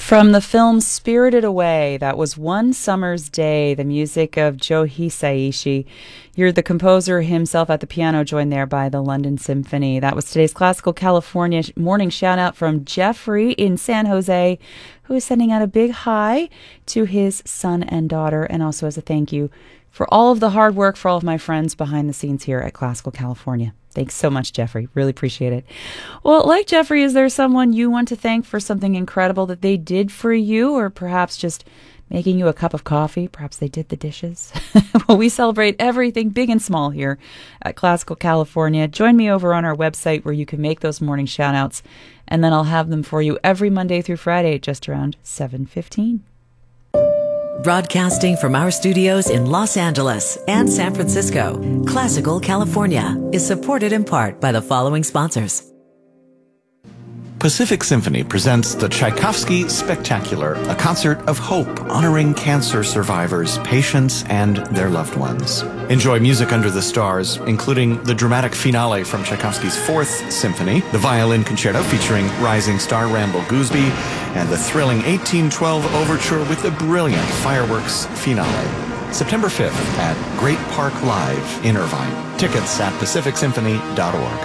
From the film Spirited Away, that was One Summer's Day, the music of Joe Hisaishi. You're the composer himself at the piano, joined there by the London Symphony. That was today's Classical California morning shout-out from Jeffrey in San Jose, who is sending out a big hi to his son and daughter, and also as a thank you for all of the hard work for all of my friends behind the scenes here at Classical California. Thanks so much, Jeffrey. Really appreciate it. Well, like Jeffrey, is there someone you want to thank for something incredible that they did for you, or perhaps just making you a cup of coffee? Perhaps they did the dishes. Well, we celebrate everything big and small here at Classical California. Join me over on our website where you can make those morning shout-outs, and then I'll have them for you every Monday through Friday just around 7:15. Broadcasting from our studios in Los Angeles and San Francisco, Classical California is supported in part by the following sponsors. Pacific Symphony presents the Tchaikovsky Spectacular, a concert of hope honoring cancer survivors, patients, and their loved ones. Enjoy music under the stars, including the dramatic finale from Tchaikovsky's Fourth Symphony, the violin concerto featuring rising star Randall Gooseby, and the thrilling 1812 overture with the brilliant fireworks finale. September 5th at Great Park Live in Irvine. Tickets at pacificsymphony.org.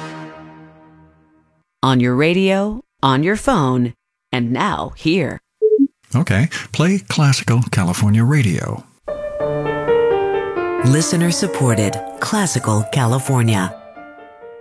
On your radio, on your phone, and now here. Okay, play Classical California Radio. Listener supported Classical California.